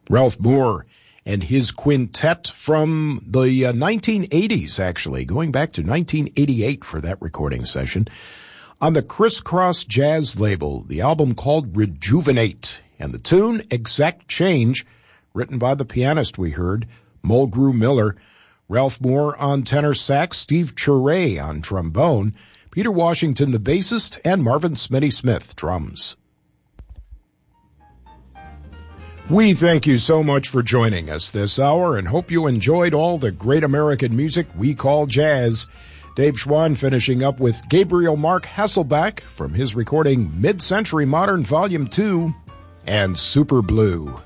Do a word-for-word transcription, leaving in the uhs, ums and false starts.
Ralph Moore and his quintet from the uh, nineteen eighties, actually, going back to nineteen eighty-eight for that recording session, on the Criss Cross Jazz label, the album called Rejuvenate, and the tune Exact Change, written by the pianist we heard, Mulgrew Miller. Ralph Moore on tenor sax, Steve Ture on trombone, Peter Washington the bassist, and Marvin Smitty Smith drums. We thank you so much for joining us this hour and hope you enjoyed all the great American music we call jazz. Dave Schwann finishing up with Gabriel Mark Hasselback from his recording Mid-Century Modern Volume two and Super Blue.